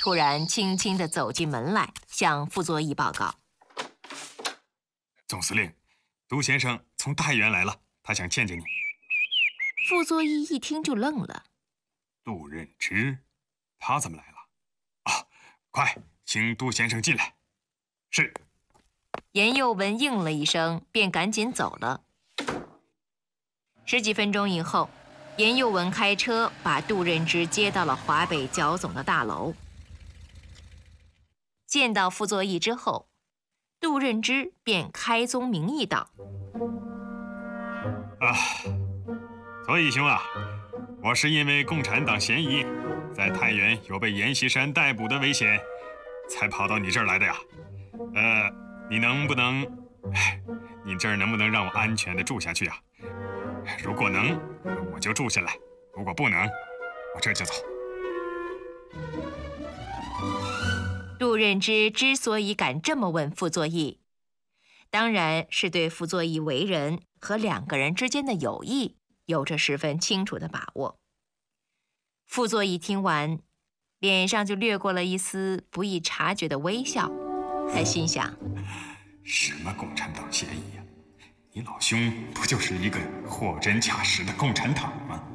突然轻轻地走进门来，向傅作义报告：“ 总司令，杜先生从太原来了，他想见见你。” 傅作义一听就愣了：“ 杜任之，他怎么来了？啊，快，请杜先生进来。”是。 严幼文应了一声，便赶紧走了。10几分钟以后，严幼文开车把杜任之接到了华北剿总的大楼。见到傅作义之后，杜任之便开宗明义道：“ 作义兄啊，我是因为共产党嫌疑，在太原有被阎锡山逮捕的危险，才跑到你这儿来的呀。你这儿能不能让我安全地住下去啊？如果能，我就住下来；如果不能，我这就走。” 杜任之之所以敢这么问傅作义，当然是对傅作义为人和2个人之间的友谊有着十分清楚的把握。傅作义听完，脸上就掠过了一丝不易察觉的微笑。他心想： 什么共产党嫌疑呀？你老兄不就是一个货真价实的共产党吗？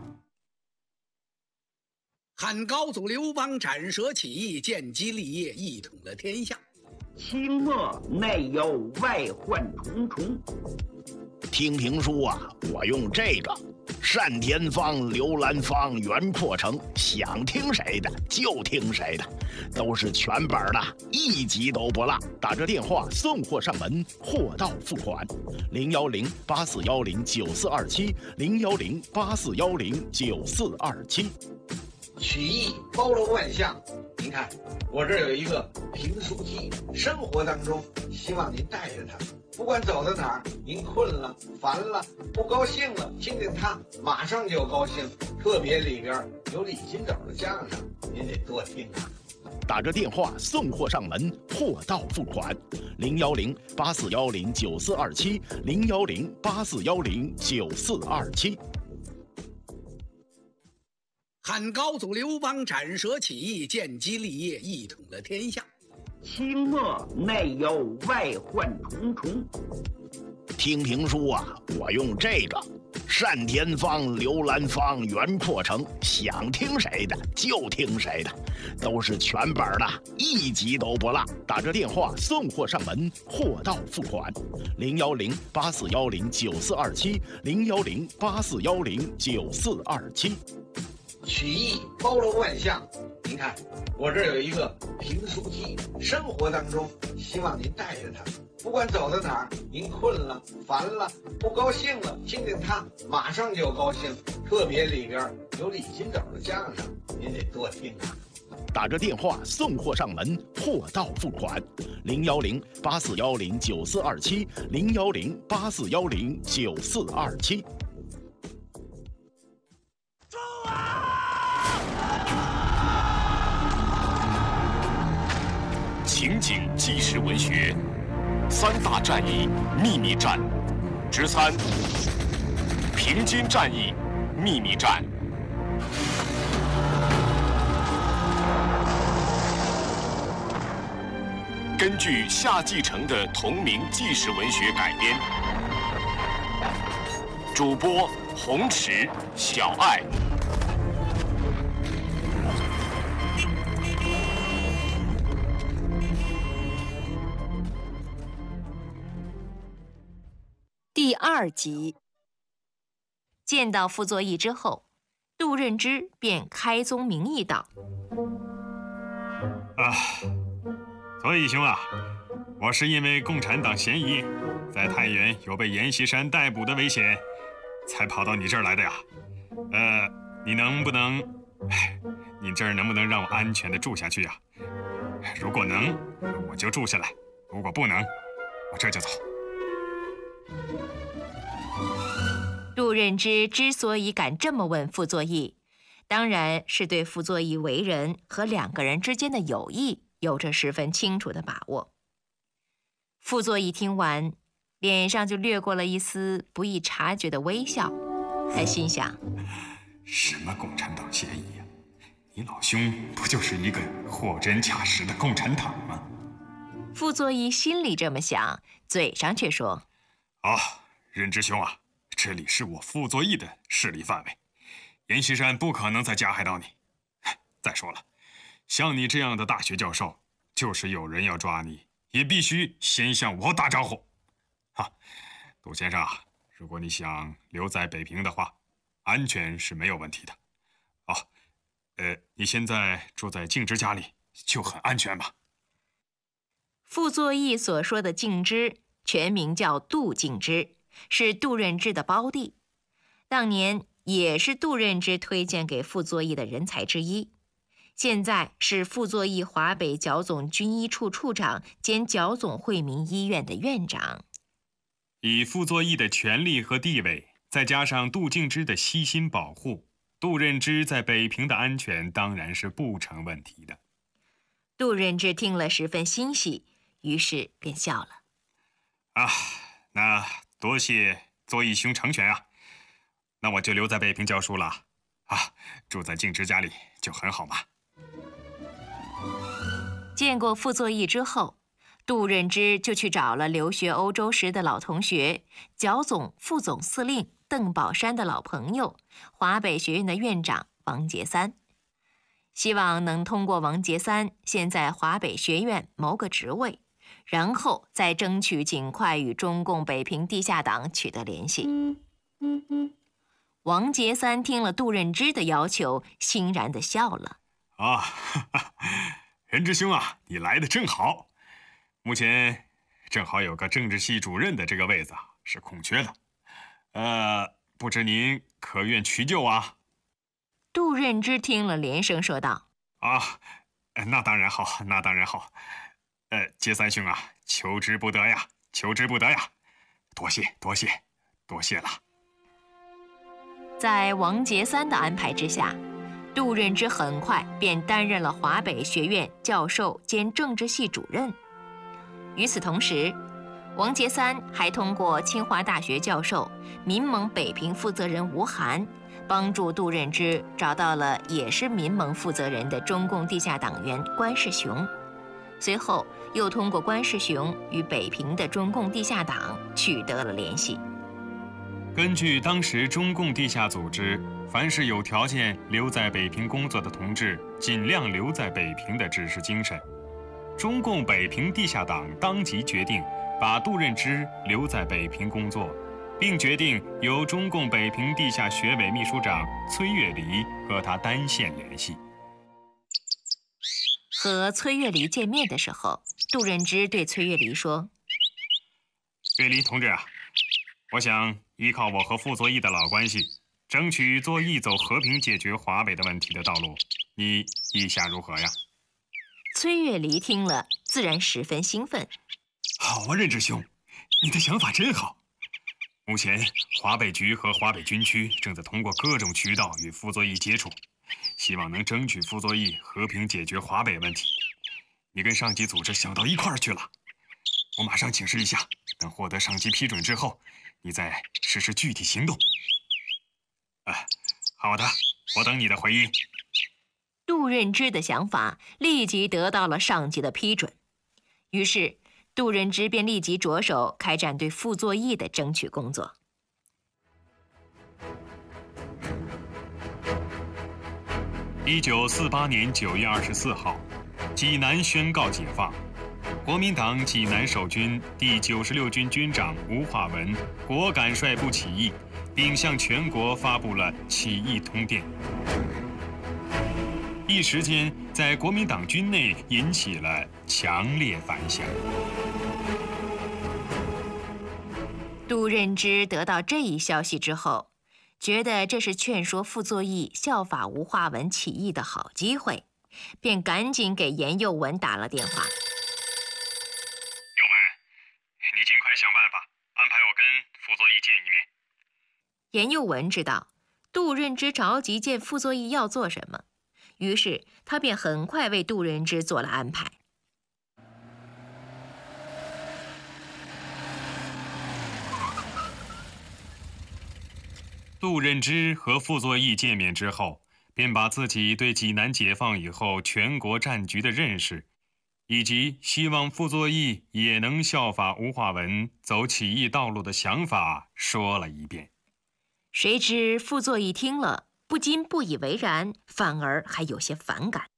汉高祖刘邦斩蛇起义，建基立业，一统了天下。 清末内忧外患重重。 听评书啊，我用这个单田芳、刘兰芳、袁阔成，想听谁的就听谁的，都是全本的，一集都不落。打这电话送货上门，货到付款。010-8410-9427，010-8410-9427。 曲艺包罗万象，您看我这儿有一个评书机，生活当中希望您带着它，不管走到哪儿，您困了、烦了、不高兴了，听听它，马上就高兴。特别里边有李金斗的相声，您得多听啊。 打这电话送货上门，货到付款。010-8410-9427，010-8410-9427。 汉高祖刘邦斩蛇起义，建基立业，一统了天下。 清末内忧外患重重。 听评书啊，我用这个单田芳、刘兰芳、袁阔成，想听谁的就听谁的，都是全本的，一集都不落。打这电话送货上门，货到付款。010-8410-9427，010-8410-9427。 曲艺包罗万象，您看我这儿有一个评书机，生活当中希望您带着它，不管走到哪儿，您困了、烦了、不高兴了，听听它，马上就高兴。特别里边有李金斗的相声，您得多听啊。 打这电话送货上门，货到付款。010-8410-9427，010-8410-9427。 情景纪实文学3大战役秘密战之3：平津战役秘密战。根据夏继承的同名纪实文学改编，主播洪池、小爱。 第2集。见到傅作义之后，杜任之便开宗明义道： 作义兄啊，我是因为共产党嫌疑，在太原有被阎锡山逮捕的危险，才跑到你这儿来的呀。你这儿能不能让我安全地住下去啊？如果能，我就住下来；如果不能，我这就走。 杜任之之所以敢这么问傅作义，当然是对傅作义为人和2个人之间的友谊有着十分清楚的把握。傅作义听完，脸上就掠过了一丝不易察觉的微笑。他心想： 什么共产党嫌疑呀？ 你老兄不就是一个货真价实的共产党吗？ 傅作义心里这么想，嘴上却说：“ 任之兄啊，这里是我傅作义的势力范围，阎锡山不可能再加害到你。再说了，像你这样的大学教授，就是有人要抓你，也必须先向我打招呼。杜先生啊，如果你想留在北平的话，安全是没有问题的。你现在住在敬之家里，就很安全吧？” 傅作义所说的敬之，全名叫杜敬之，是杜任之的胞弟，当年也是杜任之推荐给傅作义的人才之一。现在是傅作义华北剿总军医处处长兼剿总惠民医院的院长。 以傅作义的权力和地位，再加上杜敬之的悉心保护，杜任之在北平的安全当然是不成问题的。 杜任之听了十分欣喜，于是便笑了。 那多谢作义兄成全啊，那我就留在北平教书了。住在敬之家里就很好嘛。 见过傅作义之后，杜任之就去找了留学欧洲时的老同学，剿总副总司令邓宝山的老朋友，华北学院的院长王杰三，希望能通过王杰三先在华北学院谋个职位，然后再争取尽快与中共北平地下党取得联系。王杰三听了杜任之的要求，欣然地笑了。 任之兄啊，你来的正好，目前正好有个政治系主任的这个位子是空缺的，不知您可愿取就啊？ 杜任之听了，连声说道：“ 那当然好，那当然好。杰三兄啊，求之不得呀，求之不得呀！多谢，多谢，多谢了。” 在王杰三的安排之下，杜任之很快便担任了华北学院教授兼政治系主任。与此同时，王杰三还通过清华大学教授、民盟北平负责人吴晗，帮助杜任之找到了也是民盟负责人的中共地下党员关世雄，随后又通过关世雄与北平的中共地下党取得了联系。 根据当时中共地下组织凡是有条件留在北平工作的同志尽量留在北平的指示精神，中共北平地下党当即决定把杜任之留在北平工作，并决定由中共北平地下学委秘书长崔月离和他单线联系。 和崔月离见面的时候，杜任之对崔月离说：“ 月离同志啊，我想依靠我和傅作义的老关系，争取作义走和平解决华北的问题的道路，你意下如何呀？” 崔月离听了，自然十分兴奋。 好啊，任之兄，你的想法真好。目前华北局和华北军区正在通过各种渠道与傅作义接触，希望能争取傅作义和平解决华北问题。你跟上级组织想到一块儿去了，我马上请示一下，等获得上级批准之后，你再实施具体行动。好的，我等你的回音。 杜任之的想法立即得到了上级的批准，于是杜任之便立即着手开展对傅作义的争取工作。 1948年9月24号，济南宣告解放。国民党济南守军第96军军长吴化文果敢率部起义，并向全国发布了起义通电。一时间，在国民党军内引起了强烈反响。 杜任之得到这一消息之后，觉得这是劝说傅作义效法吴化文起义的好机会，便赶紧给严幼文打了电话。 幼文，你尽快想办法安排我跟傅作义见一面。 严幼文知道杜任之着急见傅作义要做什么，于是他便很快为杜任之做了安排。 杜任之和傅作义见面之后， 便把自己对济南解放以后全国战局的认识，以及希望傅作义也能效法吴化文走起义道路的想法说了一遍。 谁知傅作义听了，不仅不以为然，反而还有些反感。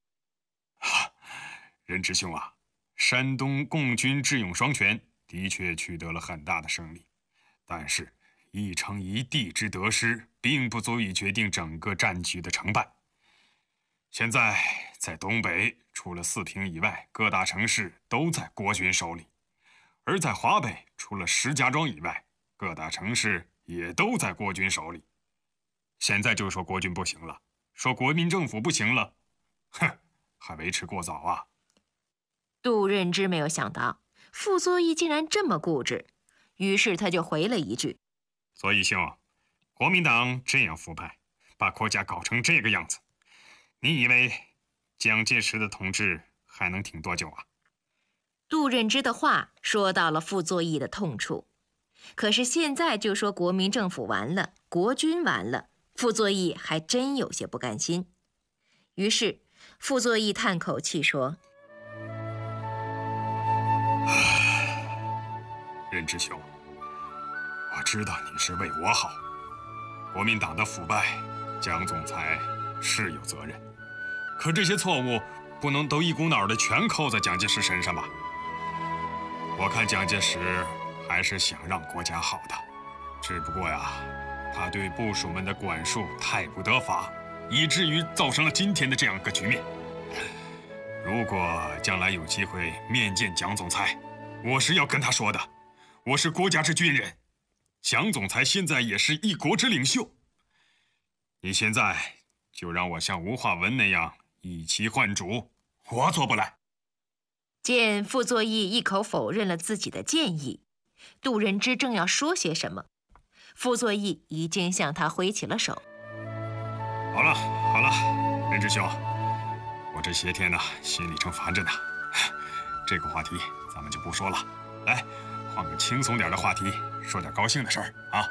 任之兄啊，山东共军智勇双全，的确取得了很大的胜利，但是一城一地之得失，并不足以决定整个战局的成败。现在在东北，除了四平以外，各大城市都在国军手里；而在华北，除了石家庄以外，各大城市也都在国军手里。现在就说国军不行了，说国民政府不行了，哼，还为时过早啊！ 杜任之没有想到傅作义竟然这么固执，于是他就回了一句：“ 作义兄，国民党这样腐败，把国家搞成这个样子，你以为蒋介石的统治还能挺多久啊？” 杜任之的话说到了傅作义的痛处，可是现在就说国民政府完了，国军完了，傅作义还真有些不甘心。于是傅作义叹口气说：“ 任之兄，我知道你是为我好，国民党的腐败，蒋总裁是有责任，可这些错误不能都一股脑的全扣在蒋介石身上吧？我看蒋介石还是想让国家好的，只不过呀，他对部属们的管束太不得法，以至于造成了今天的这样一个局面。如果将来有机会面见蒋总裁，我是要跟他说的，我是国家之军人，蒋总裁现在也是一国之领袖。你现在就让我像吴化文那样一旗换主，我做不来。” 见傅作义一口否认了自己的建议，杜任之正要说些什么，傅作义已经向他挥起了手。“ 好了好了，任之兄，我这些天呢，心里正烦着呢，这个话题咱们就不说了，来，换个轻松点的话题，说点高兴的事儿啊。”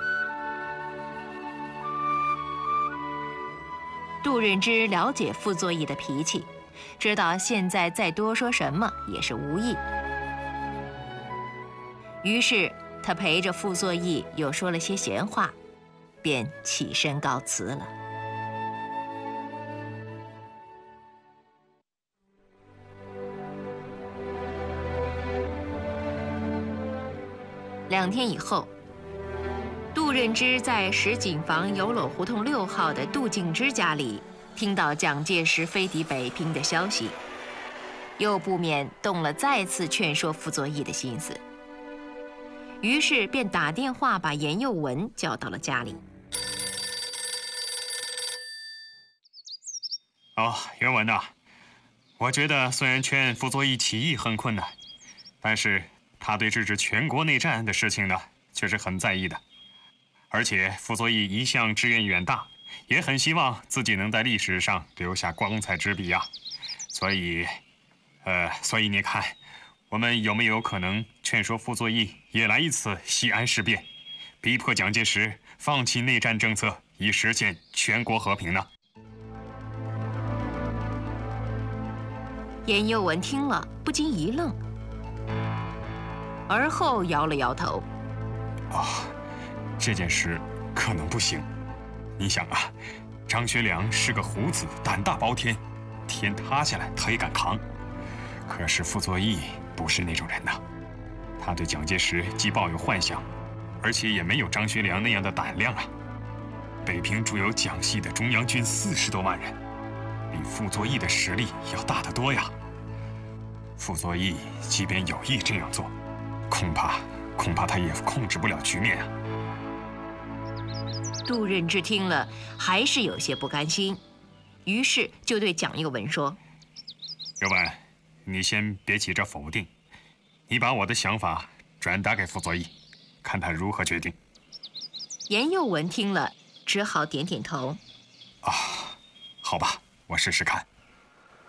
杜任之了解傅作义的脾气，知道现在再多说什么也是无益，于是他陪着傅作义又说了些闲话，便起身告辞了。2天以后，杜任之在石井坊油篓胡同6号的杜敬之家里听到蒋介石飞抵北平的消息，又不免动了再次劝说傅作义的心思，于是便打电话把严幼文叫到了家里。 “哦，袁文呐，我觉得虽然劝傅作义起义很困难，但是他对制止全国内战的事情呢，却是很在意的。而且傅作义一向志愿远大，也很希望自己能在历史上留下光彩之笔啊。所以你看，我们有没有可能劝说傅作义也来一次西安事变，逼迫蒋介石放弃内战政策，以实现全国和平呢？” 严幼文听了不禁一愣，而后摇了摇头：“ 这件事可能不行。你想啊，张学良是个虎子，胆大包天，天塌下来他也敢扛。可是傅作义不是那种人呐，他对蒋介石既抱有幻想，而且也没有张学良那样的胆量啊。北平驻有蒋系的中央军40多万人，比傅作义的实力要大得多呀。傅作义即便有意这样做，恐怕他也控制不了局面啊。” 杜任之听了还是有些不甘心，于是就对蒋幼文说：“ 幼文，你先别急着否定，你把我的想法转达给傅作义，看他如何决定。” 严幼文听了只好点点头：“ 好吧，我试试看。”